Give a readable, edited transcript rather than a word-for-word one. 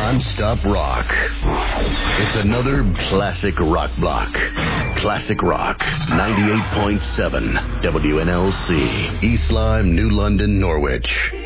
non-stop rock. It's another classic rock block. Classic Rock, 98.7 WNLC, East Lyme, New London, Norwich.